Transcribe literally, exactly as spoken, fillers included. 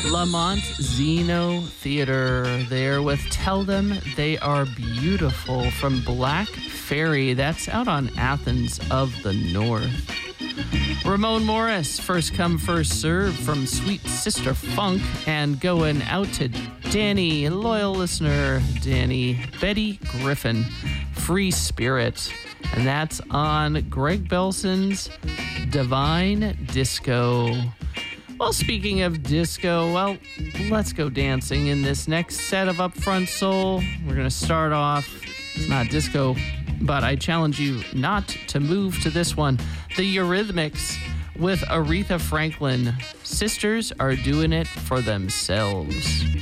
Lamont Zeno Theater there with Tell Them They Are Beautiful from Black Fairy. That's out on Athens of the North. Ramon Morris, First Come, First Serve from Sweet Sister Funk, and going out to Danny, loyal listener, Danny, Betty Griffin, Free Spirit. And that's on Greg Belson's Divine Disco. Well, speaking of disco, well, let's go dancing in this next set of Upfront Soul. We're going to start off, it's not disco, but I challenge you not to move to this one. The Eurythmics with Aretha Franklin. Sisters are doing it for themselves.